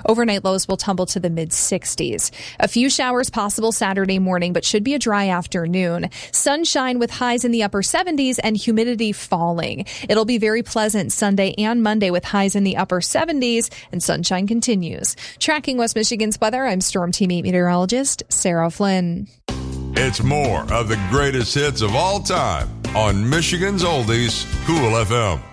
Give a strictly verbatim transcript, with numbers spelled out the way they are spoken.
Overnight lows will tumble to the mid sixties. A few showers possible Saturday morning, but should be a dry afternoon. Sunshine with highs in the upper seventies and humidity falling. It'll be very pleasant Sunday and Monday with highs in the upper seventies, and sunshine continues. Tracking West Michigan's weather, I'm Storm Team eight meteorologist Sarah Flynn. It's more of the greatest hits of all time on Michigan's Oldies, Cool F M.